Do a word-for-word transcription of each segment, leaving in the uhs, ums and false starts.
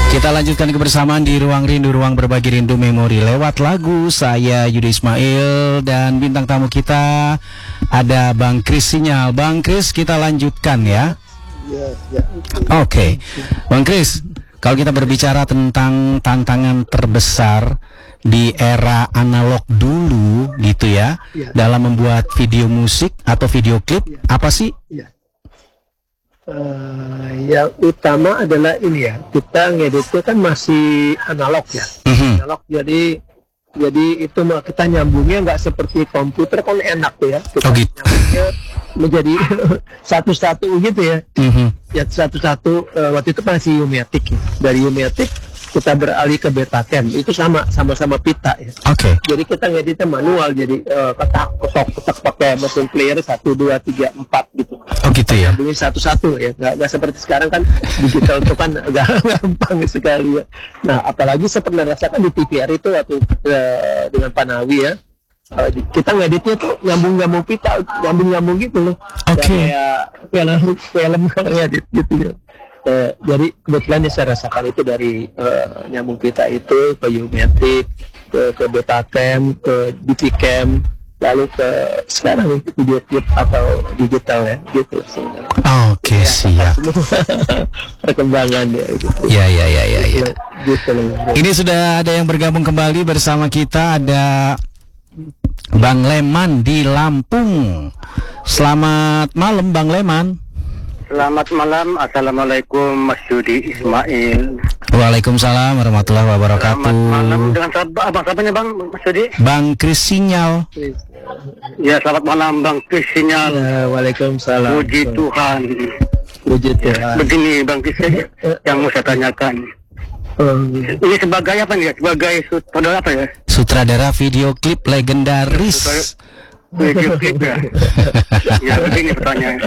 Kita lanjutkan kebersamaan di Ruang Rindu, Ruang Berbagi Rindu Memori lewat lagu. Saya Yudi Ismail dan bintang tamu kita ada Bang Kris Sinyal. Bang Kris, kita lanjutkan ya. Ya, ya. Oke, okay. Bang Kris, kalau kita berbicara tentang tantangan terbesar di era analog dulu gitu ya, ya. dalam membuat video musik atau video klip, ya. apa sih? Ya. Uh, yang utama adalah ini ya, kita ngeditnya kan masih analog ya, mm-hmm. analog jadi jadi itu kita nyambungnya nggak seperti komputer kan enak tuh ya, kita oh, gitu. nyambungnya menjadi satu-satu gitu ya, mm-hmm. ya satu-satu uh, waktu itu masih U-matic ya. Dari U-matic kita beralih ke Betacam, itu sama sama-sama pita ya. Oke. Okay. Jadi kita ngeditnya manual, jadi uh, ketak ketok ketak pakai mesin player satu dua tiga empat gitu. Oh gitu ya. Beli satu-satu ya, nggak nggak seperti sekarang kan digital itu kan agak gampang sekali ya. Nah apalagi saya pernah rasakan di T V R itu waktu uh, dengan Panawi ya. Uh, kita ngeditnya tuh nyambung-nyambung pita, nyambung-nyambung gitu loh. Oke. Okay. Kayak film film ngedit gitu ya. Uh, jadi kebetulan yang saya rasakan itu dari uh, nyambung pita itu ke U-matic, ke ke Betacam, ke D V Cam, lalu ke sekarang video klip atau digital ya gitu. Oke okay, ya, siap. Perkembangan ya gitu. Ya ya ya ya. ya. Gitu, gitu. Ini sudah ada yang bergabung kembali bersama kita, ada Bang Leman di Lampung. Selamat malam Bang Leman. Selamat malam, assalamualaikum Mas Yudi Ismail. Waalaikumsalam warahmatullahi wabarakatuh. Selamat malam dengan abang siapanya Bang Mas Yudi? Bang Kris Sinyal. Ya selamat malam Bang Kris Sinyal. Ya, waalaikumsalam. Puji Tuhan. Puji Tuhan. Begini Bang Kris yang mau saya tanyakan. Um, Ini sebagai apa nih? Sebagai sutradara apa ya? Sutradara video klip legendaris. Video klip ya. Ya begini pertanyaan.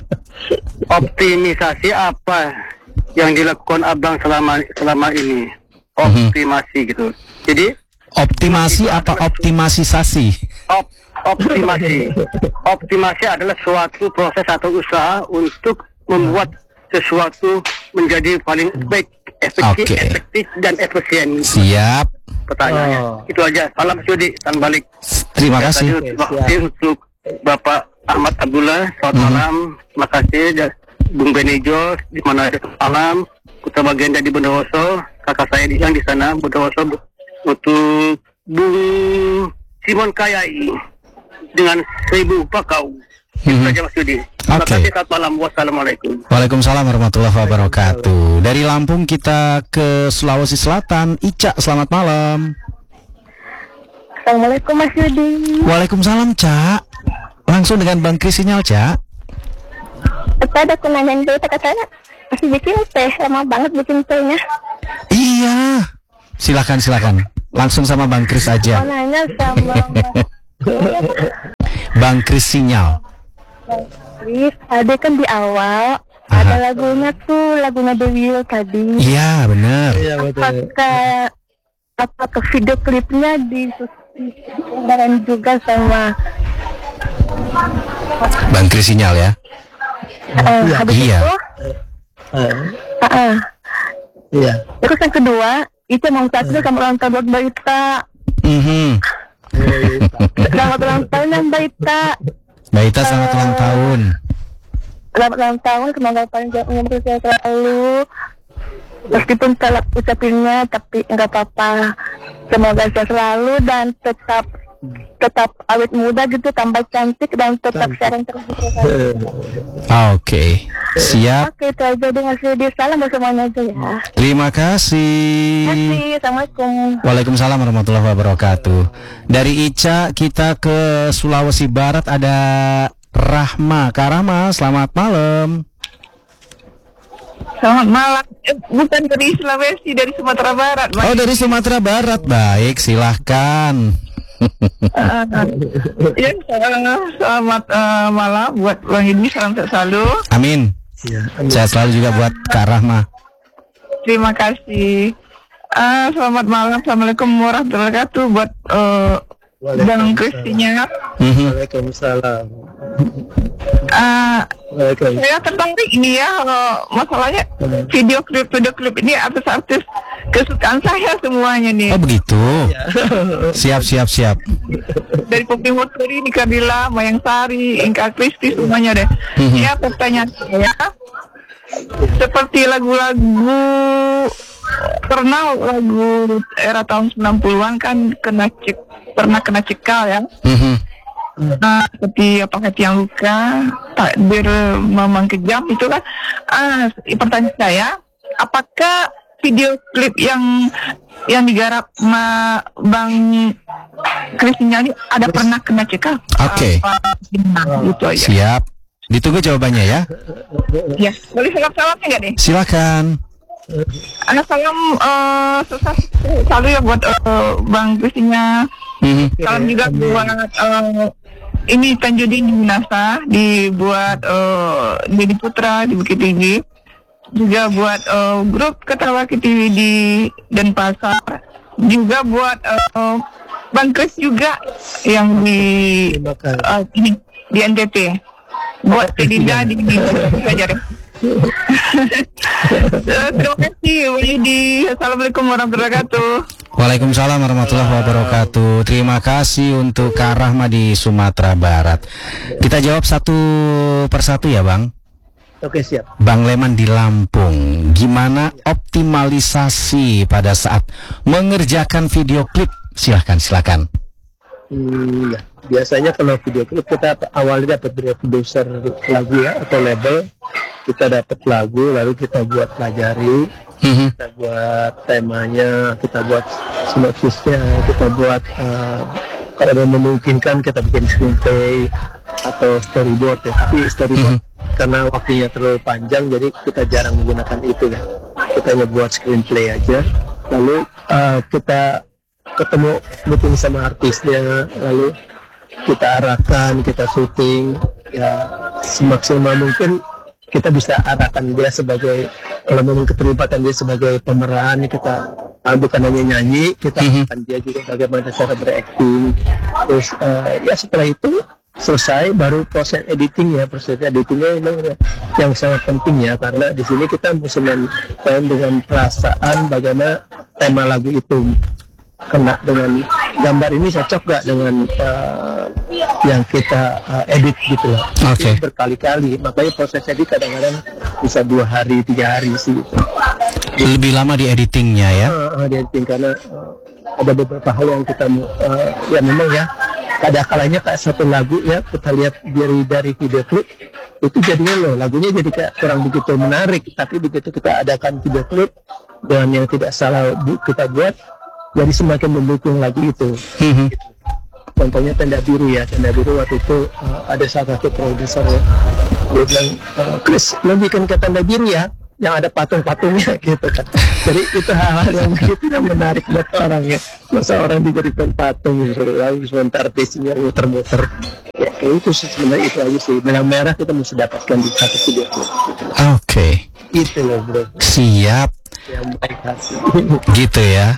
Optimisasi apa yang dilakukan abang selama selama ini? Optimasi gitu. Jadi optimasi apa optimisasi? Op, optimasi. Optimasi adalah suatu proses atau usaha untuk membuat sesuatu menjadi paling baik, efektif, okay. efektif dan efisien. Siap. Pertanyaannya oh. Itu aja. Salam Yudi, salam balik. Terima kasih. Terima kasih untuk Bapak Ahmad Abdullah. Selamat mm-hmm. malam. Terima kasih Bung Benijo di mana ada malam. Kota bagian dari Bondowoso. Kakak saya di yang di sana Bondowoso. Untuk Bung Simon Kayai dengan seribu bakau. Itu saja Mas Yudi. Terima okay. kasih. Selamat malam. Wassalamualaikum. Waalaikumsalam warahmatullahi wabarakatuh. Dari Lampung kita ke Sulawesi Selatan. Ica, selamat malam. Assalamualaikum Mas Yudi. Waalaikumsalam Cak. Langsung dengan Bang Kris Sinyal Cak. Tadi aku nanyain dulu, katanya masih bikin teh, lama banget bikin tehnya. Iya. Silakan silakan. Langsung sama Bang Kris aja. Mau nanya sama Bang Kris Sinyal. Bang Kris, ada kan di awal Aha. ada lagunya tuh, lagunya The Will tadi. Iya benar. Iya betul. Apakah apakah video klipnya disusun juga sama Bang Kris Sinyal ya? Uh, iya. Habis iya. itu, uh, uh, uh. Iya. Terus yang kedua, itu mau satu uh. sama ulang tahun buat Mbak Ita. Mm-hmm. Selamat ulang tahun ya Mbak Ita. Mbak Ita selamat uh, ulang tahun. Selamat ulang tahun, semoga panjang umur saya selalu. Meskipun salah ucapinnya, tapi enggak apa-apa. Semoga saya selalu dan tetap tetap awet muda gitu, tambah cantik dan tetap siaran terus. Oke, okay. Siap. Oke, okay, itu aja dengan sedih. Salam buat semuanya aja ya. Terima kasih. Terima kasih. Assalamualaikum. Waalaikumsalam warahmatullahi wabarakatuh. Dari Ica kita ke Sulawesi Barat, ada Rahma. Kak Rahma, selamat malam. Selamat malam. Eh, bukan dari Sulawesi, dari Sumatera Barat. Mas. Oh, dari Sumatera Barat. Baik, silahkan. uh, ya, selamat uh, malam buat Bang Yudi, salam sehat selalu. Amin. Ya, sehat selalu juga buat Kak Rahma. Terima kasih. Uh, selamat malam, assalamualaikum warahmatullahi wabarakatuh buat uh, Bang Kris Sinyal. Waalaikumsalam. Uh, Oke. Saya tertarik ini ya, uh, masalahnya video klip video klip ini artis-artis kesukaan saya semuanya nih. Oh begitu. Siap siap siap. Dari Poppy Muturi, Nika Bila, Mayang Sari, Inka Kristi, semuanya deh. Mhm. Ya, pertanyaan saya, seperti lagu-lagu pernah lagu era tahun sembilan puluhan kan kena cek, pernah kena cekal ya. Mhm. Nah, seperti apakah tiang luka, takdir memang kejam itu kan. Ah, pertanyaan saya, apakah video klip yang yang digarap ma Bang Krisnya ini ada pernah kena cekal? Oke. Nah, itu aja. Siap. Ditunggu jawabannya ya. Ya, boleh salam-salamnya nggak deh? Silakan. Anak salam uh, sukses selalu ya buat uh, Bang Krisnya. Mhm. Salam juga buat uh, ini Tanjudin di Minasa, dibuat uh, Deddy Putra di Bukit Tinggi, juga buat uh, grup Ketawa K T V di Denpasar, juga buat uh, Bang Kris juga yang di uh, ini di N T T, buat Dinda di Belajar. Terima kasih Bu Yudi. Assalamualaikum warahmatullahi wabarakatuh. Waalaikumsalam warahmatullahi wabarakatuh. Terima kasih untuk Kak Rahma di Sumatera Barat. Kita jawab satu persatu ya Bang. Oke, siap. Bang Leman di Lampung, gimana optimalisasi pada saat mengerjakan video klip? Silahkan, silakan. Hmm, ya. Biasanya kalau video klip kita awalnya dapat dari produser lagu ya atau label, kita dapat lagu lalu kita buat pelajari, Mhm. kita buat temanya, kita buat sinopsisnya, kita buat uh, kalau ada memungkinkan kita bikin screenplay atau storyboard ya. Tapi storyboard karena waktunya terlalu panjang jadi kita jarang menggunakan itu ya. Kita hanya buat screenplay aja. Lalu uh, kita ketemu meeting sama artisnya, lalu kita arahkan, kita syuting ya semaksimal mungkin kita bisa arahkan dia sebagai, kalau memang keterlibatan dia sebagai pemeran, kita uh, bukan hanya nyanyi, kita Mhm. arahkan dia juga bagaimana cara berakting. Terus uh, ya setelah itu selesai baru proses editing ya, proses editingnya memang yang sangat penting ya, karena di sini kita mesti main dengan perasaan bagaimana tema lagu itu kena dengan gambar ini cocok gak dengan uh, yang kita uh, edit gitu loh. Oke. Itu berkali-kali, makanya proses edit kadang-kadang bisa dua hari tiga hari sih gitu. Lebih lama di editingnya ya. Uh, uh, di editing karena uh, ada beberapa hal yang kita uh, ya memang ya ada kalanya kayak satu lagu ya kita lihat dari dari video klip itu jadinya loh lagunya jadi kayak kurang begitu menarik, tapi begitu kita adakan video klip dengan yang tidak salah bu, kita buat jadi semakin mendukung lagu itu. Mhm. Contohnya Tenda Biru ya, Tenda Biru waktu itu uh, ada salah satu produser ya, dia bilang, uh, Chris, lo bikin ke Tenda Biru ya, yang ada patung-patungnya gitu kan. Jadi itu hal-hal yang begitu yang menarik buat orang ya. Masa orang diberikan patung gitu, lalu sebentar artisnya muter-muter. Ya kayak itu sih sebenarnya itu aja sih. Benang merah kita mesti dapatkan di satu video klip. Oke. Itu loh bro, Siap. yang baik hati. Gitu ya.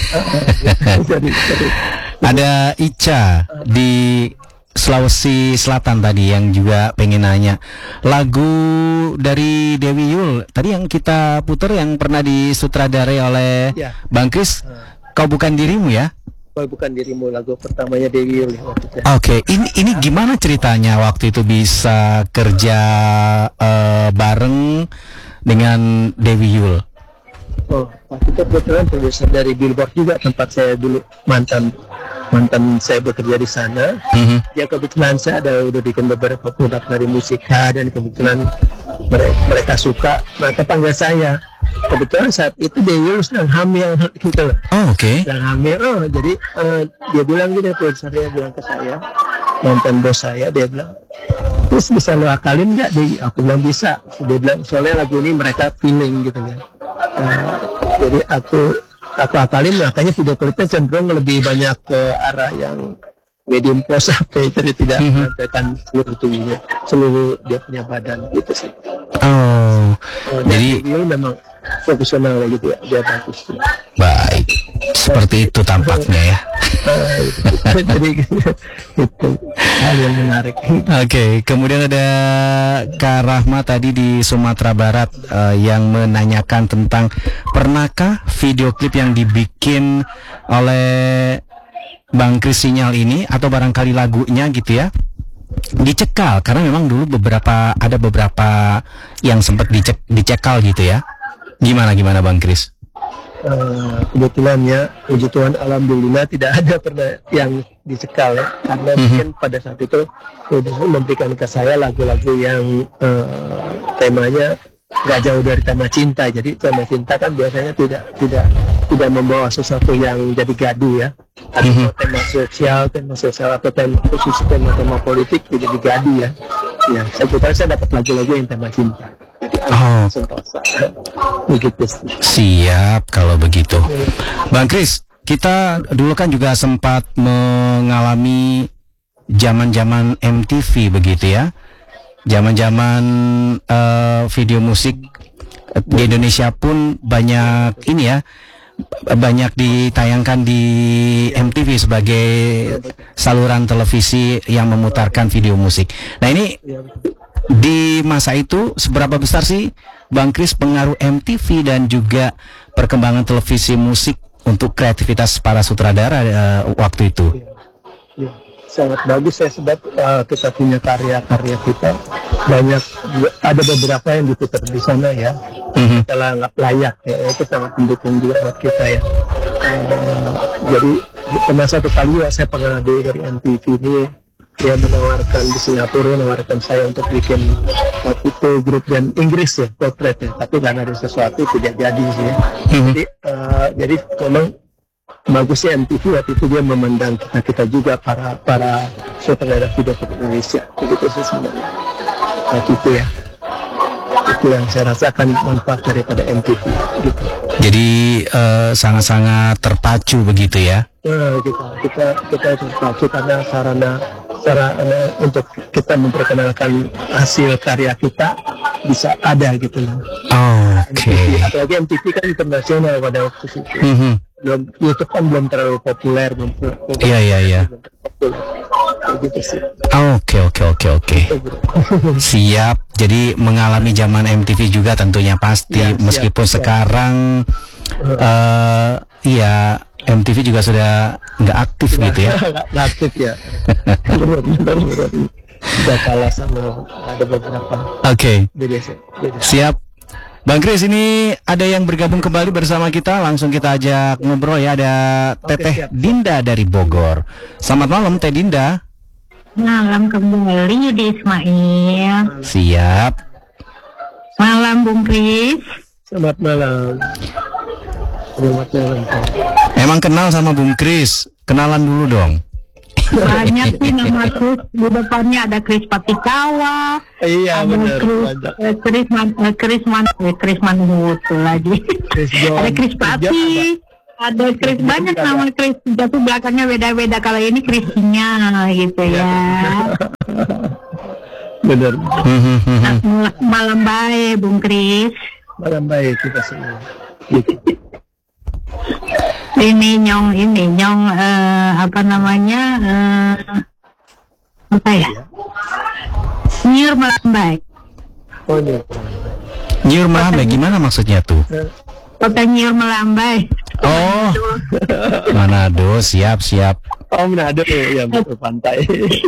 jadi, jadi Ada Ica di Sulawesi Selatan tadi yang juga pengen nanya lagu dari Dewi Yul tadi yang kita putar yang pernah disutradarai oleh Ya. Bang Kris, Kau Bukan Dirimu ya. Kau Bukan Dirimu, lagu pertamanya Dewi Yul waktu itu. Oke, ini ini gimana ceritanya waktu itu bisa kerja eh, bareng dengan Dewi Yul? Oh, waktu itu kebetulan produser dari Billboard juga tempat saya dulu mantan mantan saya bekerja di sana. Mhm. Ya kebetulan saya ada udah bikin beberapa produk dari musika dan kebetulan mereka, mereka suka, mereka panggil saya. Kebetulan saat itu Dewi sedang hamil gitu loh. Oh, oke. Sedang hamil, oh jadi eh, dia bilang gitu, produsernya bilang ke saya, mantan bos saya, dia bilang, terus bisa lo akalin nggak Dewi? Aku bilang bisa. Dia bilang soalnya lagu ini mereka feeling gitu kan. Nah, jadi aku aku akalin, makanya video klipnya cenderung lebih banyak ke arah yang medium close up, jadi tidak Mhm. menampilkan seluruh tubuhnya, seluruh dia punya badan gitu sih. Oh, Oh, jadi dia memang profesional gitu ya, dia bagus. baik. Seperti itu tampaknya ya. Uh, jadi itu hal yang menarik. Oke, okay, kemudian ada Kak Rahma tadi di Sumatera Barat uh, yang menanyakan tentang pernahkah video klip yang dibikin oleh Bang Kris Sinyal ini atau barangkali lagunya gitu ya dicekal, karena memang dulu beberapa ada beberapa yang sempat dicek, dicekal gitu ya. Gimana gimana Bang Kris? Uh, kebetulan ya, puji Tuhan alhamdulillah tidak ada pernah yang dicekal ya, karena mm-hmm. mungkin pada saat itu produser memberikan ke saya lagu-lagu yang uh, temanya nggak jauh dari tema cinta. Jadi tema cinta kan biasanya tidak tidak tidak membawa sesuatu yang jadi gaduh ya. Ada mm-hmm. tema sosial, tema sosial atau tema khusus tema-tema politik tidak jadi gaduh ya. Ya, saya kira saya dapat lagu-lagu yang tema cinta. Oh, begitu. Siap kalau begitu. Bang Kris, kita dulu kan juga sempat mengalami zaman-zaman M T V begitu ya. Zaman-zaman uh, video musik di Indonesia pun banyak ini ya, banyak ditayangkan di M T V sebagai saluran televisi yang memutarkan video musik. Nah ini di masa itu seberapa besar sih Bang Kris pengaruh M T V dan juga perkembangan televisi musik untuk kreativitas para sutradara uh, waktu itu? Ya, ya, sangat bagus ya, sebab uh, kita punya karya-karya kita banyak, ada beberapa yang diputar di sana ya. Mm-hmm. Kita anggap layak ya, itu sangat mendukung juga buat kita ya. Uh, jadi pernah satu kali ya saya pernah dari M T V ini, dia menawarkan di Singapura, menawarkan saya untuk bikin waktu itu grup band Inggris ya, potret ya, tapi karena ada sesuatu tidak jadi sih ya. Mm-hmm. Jadi, uh, jadi memang bagusnya M T V waktu itu dia memandang kita kita juga para para sutradara video di Indonesia, begitu sih sebenarnya. Waktu itu ya, itu yang saya rasakan manfaat daripada M T V gitu. Jadi uh, sangat-sangat terpacu begitu ya? Nah, kita kita kita terpacu karena sarana sarana untuk kita memperkenalkan hasil karya kita bisa ada gitu loh. Oh, oke. Okay. Apalagi M T V kan internasional pada waktu itu. Mm-hmm. Belum, YouTube kan belum terlalu populer, belum populer. Iya iya iya. Gitu sih. Oke oke oke oke. Siap. Jadi mengalami zaman M T V juga tentunya pasti, ya, meskipun siap, sekarang siap. Uh, iya M T V juga sudah nggak aktif nah, gitu ya. Nggak aktif ya. Sudah kalah sama ada beberapa. Oke. Okay. Siap. Bang Kris, ini ada yang bergabung kembali bersama kita, langsung kita ajak ngobrol ya. Ada Teteh okay, Dinda dari Bogor. Selamat malam Teh Dinda. Malam kembali Yudi Ismail. Siap. Malam Bung Kris. Selamat malam. Selamat malam. Emang kenal sama Bung Kris? Kenalan dulu dong. Banyak sih nama Kris, di depannya ada Kris Patikawa. Iya benar. Kris Man, Kris Man, Kris Manhutu lagi. Ada Kris Pati, ada Kris banyak nama Kris. Tapi belakangnya beda-beda. Kalau ini Krisnya gitu ya. Benar. Nah, malam baik Bung Kris. Malam baik kita semua. Ini nyong ini nyong uh, apa namanya uh, apa ya? Nyur melambai. Oh nyur. Nyur melambai gimana maksudnya tuh? Kota nyur melambai. Oh. Manado, siap siap. Oh Manado ya, betul pantai.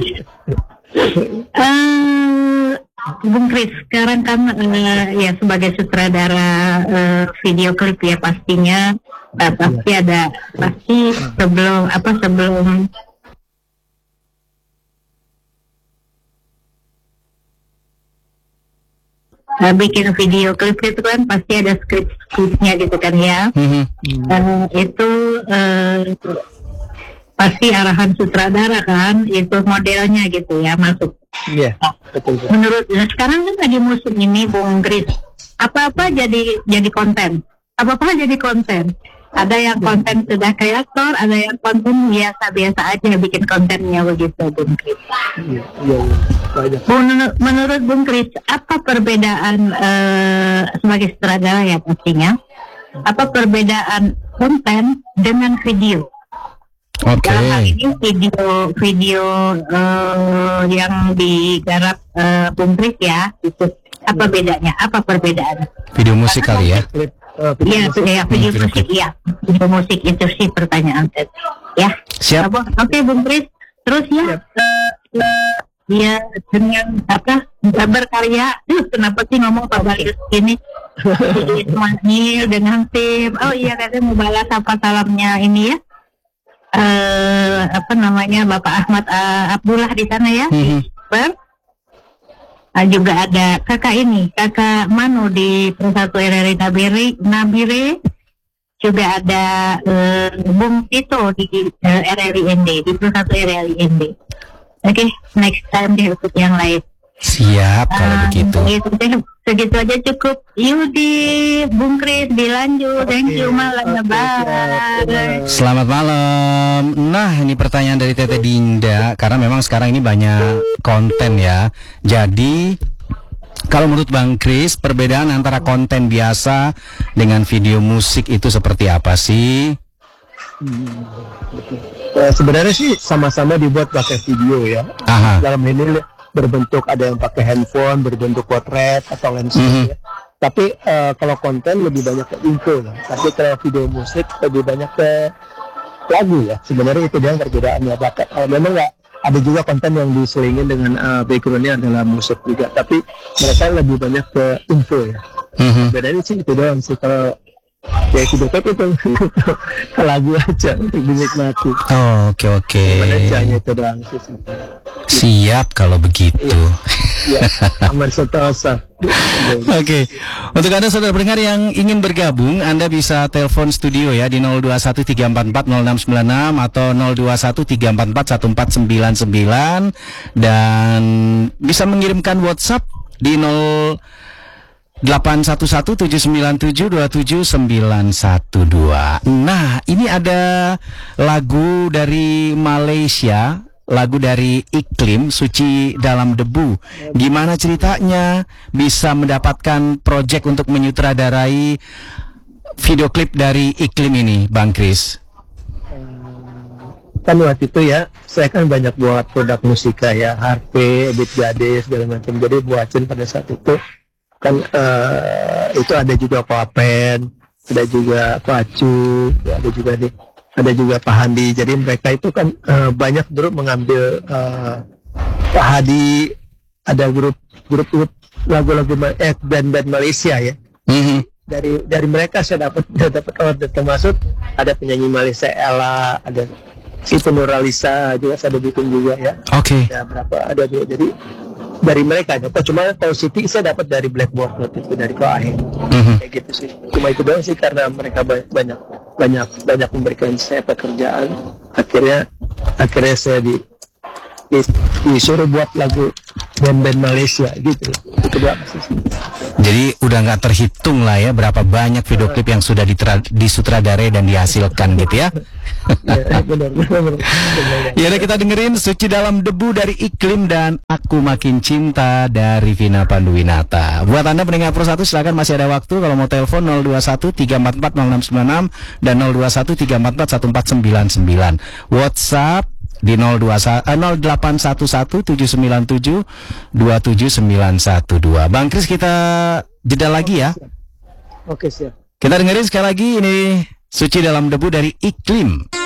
uh, Bung Kris, sekarang kan uh, ya sebagai sutradara uh, video klip ya pastinya uh, pasti ada pasti sebelum apa sebelum uh, bikin video klip itu kan pasti ada skrip-skripnya gitu kan ya. Mm-hmm. Uh, itu uh, pasti arahan sutradara kan, itu modelnya gitu ya masuk. Iya, betul. Menurut nah sekarang kan lagi musim ini Bung Kris, apa-apa jadi jadi konten, apa-apa jadi konten. Ada yang konten sudah kreator, ada yang konten biasa-biasa aja bikin kontennya begitu Bung Kris. Iya, iya. Menurut, menurut Bung Kris, apa perbedaan uh, sebagai sutradara ya pastinya? Apa perbedaan konten dengan video? Oke. Dalam hal ini video video eh, yang digarap eh, Bung Kris ya, itu apa bedanya? Apa perbedaan? Video musik kali ya. Klip, eh, video Iya, musik. video, video Hmm, musik ya, video musik itu sih pertanyaan saya. Ya, Siap. Apa? Oke, Bung Kris. Terus ya, eh, dia dengan apa berkarya. Duh, kenapa sih ngomong Pak Balius ini? Ismail dengan tim. Oh iya, katanya mau balas apa salamnya ini ya. Eh apa namanya Bapak Ahmad uh, Abdullah di sana ya. Mhm. Ber. Ah, juga ada kakak ini, kakak Manu di Persatu R R I Nabire, Nabire. Juga ada eh, Bung Tito di eh, R R I N D, di Persatu R R I N D. Oke, next time deh ikut yang lain. Siap kalau Ah, begitu. Gitu deh, segitu aja cukup. Yudi, Bung Kris, dilanjut. Thank you, malam. Bye. Selamat malam. Nah, ini pertanyaan dari Tete Dinda karena memang sekarang ini banyak konten ya. Jadi kalau menurut Bang Kris, perbedaan antara konten biasa dengan video musik itu seperti apa sih? Eh, sebenarnya sih sama-sama dibuat pakai video ya. Aha. Dalam ini berbentuk ada yang pakai handphone, berbentuk potret atau landscape Mhm. ya. Tapi eh, kalau konten lebih banyak ke info lah. Tapi kalau video musik lebih banyak ke lagu ya. Sebenarnya itu dia yang perbedaannya. Bahkan eh, memang nggak ada juga konten yang diselingin dengan eh, backgroundnya adalah musik juga. Tapi mereka lebih banyak ke info ya. Mhm. Bedanya sih itu doang sih. Kalau ya video klip itu ke lagu aja untuk dinikmati. Oh, oke oke. Bedanya hanya itu doang sih. Siap kalau begitu. Ya, aman sentosa. Oke, untuk Anda saudara pendengar yang ingin bergabung, Anda bisa telepon studio ya di nol dua satu tiga empat empat nol enam sembilan enam atau nol dua satu tiga empat empat satu empat sembilan sembilan dan bisa mengirimkan WhatsApp di nol delapan satu satu tujuh sembilan tujuh dua tujuh sembilan satu dua. Nah, ini ada lagu dari Malaysia, lagu dari Iklim, Suci Dalam Debu. Gimana ceritanya bisa mendapatkan proyek untuk menyutradarai video klip dari Iklim ini, Bang Kris? Kan waktu itu ya, saya kan banyak buat produk musika ya, H P, Beat Gade, segala macam. Jadi buatin pada saat itu kan eh, itu ada juga Pak Pen, ada juga Pak Acu, ada juga nih, ada juga Pak Handi. Jadi mereka itu kan eh, banyak grup mengambil eh, Pak Hadi, ada grup grup grup lagu-lagu Ma- eh, band-band Malaysia ya. Mhm. Dari dari mereka saya dapat dapat order, termasuk ada penyanyi Malaysia Ella, ada Siti Nuralisa juga saya ada bikin juga ya. Oke. Ada berapa ada juga. Jadi dari mereka aja. Cuma kalau Siti saya dapat dari Blackboard waktu itu dari Koahe. Mhm. Kayak gitu sih. Cuma itu doang sih karena mereka ba- banyak banyak banyak memberikan saya pekerjaan. Akhirnya akhirnya saya di, di disuruh buat lagu band-band Malaysia gitu. Itu doang sih. Jadi udah nggak terhitung lah ya berapa banyak video klip yang sudah ditra- disutradarai dan dihasilkan gitu ya. Ya, benar, benar, benar, benar. Ya udah kita dengerin Suci Dalam Debu dari Iklim dan Aku Makin Cinta dari Vina Panduwinata. Buat Anda pendengar Pro satu silakan masih ada waktu kalau mau telepon nol dua satu tiga empat empat nol enam sembilan enam dan nol dua satu tiga empat empat satu empat sembilan sembilan. WhatsApp di nol dua satu eh, nol delapan satu satu tujuh sembilan tujuh dua tujuh sembilan satu dua. Bang Kris, kita jeda lagi ya. Oke, siap. Kita dengerin sekali lagi ini Suci Dalam Debu dari Iklim.